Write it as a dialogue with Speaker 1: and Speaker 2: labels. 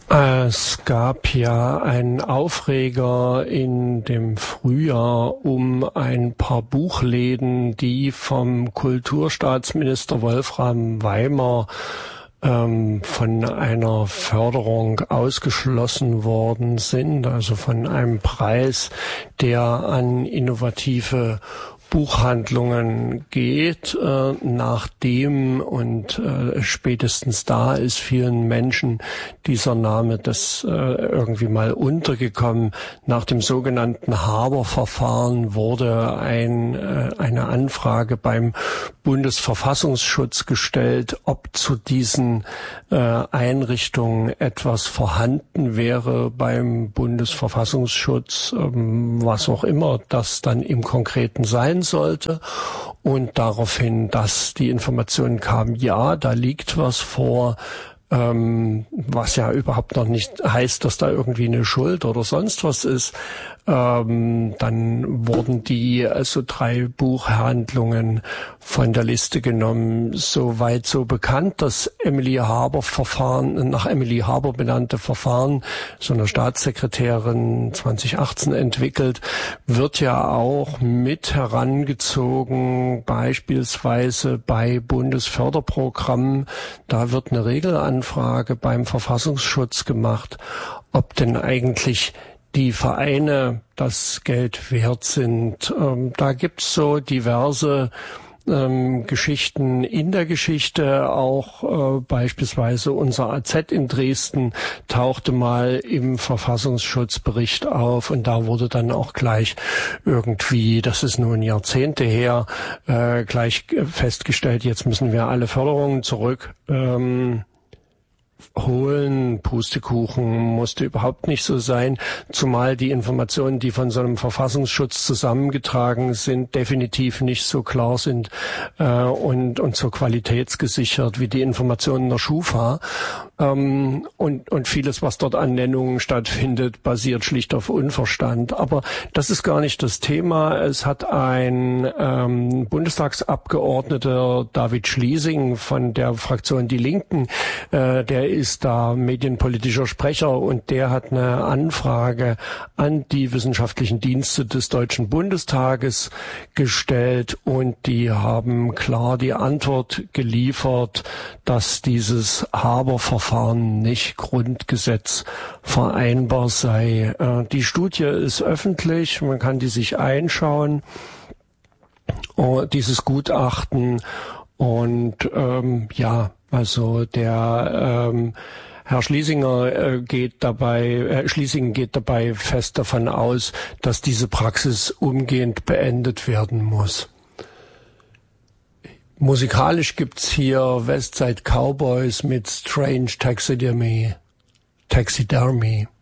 Speaker 1: Es gab ja einen Aufreger in dem Frühjahr um ein paar Buchläden, die vom Kulturstaatsminister Wolfram Weimer von einer Förderung ausgeschlossen worden sind, also von einem Preis, der an innovative Buchhandlungen geht, nachdem und spätestens da ist vielen Menschen dieser Name irgendwie mal untergekommen. Nach dem sogenannten Haber-Verfahren wurde eine Anfrage beim Bundesverfassungsschutz gestellt, ob zu diesen Einrichtungen etwas vorhanden wäre beim Bundesverfassungsschutz, was auch immer das dann im Konkreten sein sollte. Und daraufhin, dass die Information kam, ja, da liegt was vor, was ja überhaupt noch nicht heißt, dass da irgendwie eine Schuld oder sonst was ist. Dann wurden also 3 Buchhandlungen von der Liste genommen. Soweit so bekannt, das nach Emily Haber benannte Verfahren, so eine Staatssekretärin 2018 entwickelt, wird ja auch mit herangezogen, beispielsweise bei Bundesförderprogrammen. Da wird eine Regelanfrage beim Verfassungsschutz gemacht, ob denn eigentlich die Vereine das Geld wert sind. Da gibt's so diverse Geschichten in der Geschichte, auch beispielsweise unser AZ in Dresden tauchte mal im Verfassungsschutzbericht auf und da wurde dann auch gleich irgendwie, das ist nun Jahrzehnte her, gleich festgestellt, jetzt müssen wir alle Förderungen zurück holen. Pustekuchen, musste überhaupt nicht so sein, zumal die Informationen, die von so einem Verfassungsschutz zusammengetragen sind, definitiv nicht so klar sind und so qualitätsgesichert wie die Informationen der Schufa. Und vieles, was dort an Nennungen stattfindet, basiert schlicht auf Unverstand. Aber das ist gar nicht das Thema. Es hat ein Bundestagsabgeordneter, David Schliessing von der Fraktion Die Linken, der ist da medienpolitischer Sprecher und der hat eine Anfrage an die wissenschaftlichen Dienste des Deutschen Bundestages gestellt und die haben klar die Antwort geliefert, dass dieses Haber-Verfahren nicht grundgesetzvereinbar sei. Die Studie ist öffentlich, man kann die sich einschauen, dieses Gutachten. Und also der Herr Schliessing geht dabei fest davon aus, dass diese Praxis umgehend beendet werden muss. Musikalisch gibt's hier Westside Cowboys mit Strange Taxidermy.